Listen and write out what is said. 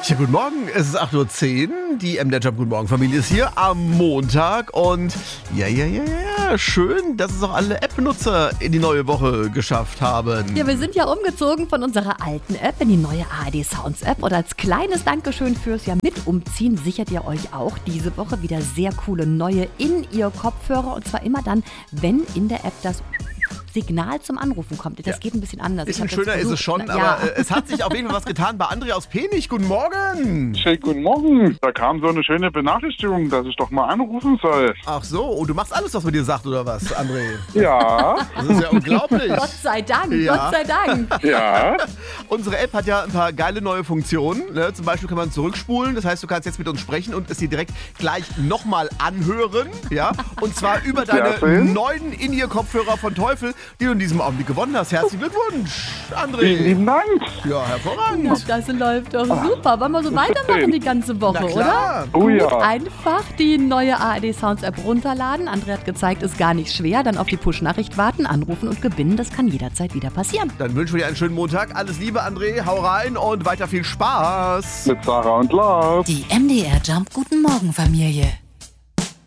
Ja, guten Morgen, es ist 8:10 Uhr, die MDR Jump Guten Morgen Familie ist hier am Montag und ja, schön, dass es auch alle App-Benutzer in die neue Woche geschafft haben. Ja, wir sind ja umgezogen von unserer alten App in die neue ARD Sounds App und als kleines Dankeschön fürs mit umziehen sichert ihr euch auch diese Woche wieder sehr coole neue In-Ear-Kopfhörer und zwar immer dann, wenn in der App das Signal zum Anrufen kommt. Das geht ein bisschen anders. Bisschen schöner ist es schon, aber es hat sich auf jeden Fall was getan bei André aus Penich. Guten Morgen! Schönen guten Morgen. Da kam so eine schöne Benachrichtigung, dass ich doch mal anrufen soll. Ach so, und du machst alles, was man dir sagt, oder was, André? Ja. Das ist ja unglaublich. Gott sei Dank, Ja. Gott sei Dank. Ja. Unsere App hat ja ein paar geile neue Funktionen. Ne? Zum Beispiel kann man zurückspulen. Das heißt, du kannst jetzt mit uns sprechen und es dir direkt gleich nochmal anhören. Ja? Und zwar über deine schön. neuen In-Ear-Kopfhörer von Teufel, die du in diesem Augenblick gewonnen hast. Herzlichen Glückwunsch, Vielen André. lieben Dank. Ja, hervorragend. Das läuft doch super. Wollen wir so weitermachen die ganze Woche, Na oder? klar. Oh ja. Einfach die neue ARD Sounds App runterladen. André hat gezeigt, ist gar nicht schwer. Dann auf die Push-Nachricht warten, anrufen und gewinnen. Das kann jederzeit wieder passieren. Dann wünschen wir dir einen schönen Montag. Alles Liebe, André. Hau rein und weiter viel Spaß. Mit Sarah und Lars. Die MDR Jump Guten Morgen Familie.